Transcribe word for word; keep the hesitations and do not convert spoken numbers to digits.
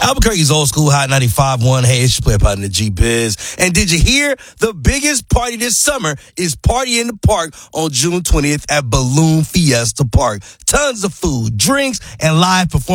Albuquerque's Old School Hot ninety-five point one. Hey, it's your player partner, the G-Biz. And did you hear? The biggest party this summer is Party in the Park on June twentieth at Balloon Fiesta Park. Tons of food, drinks, and live performances.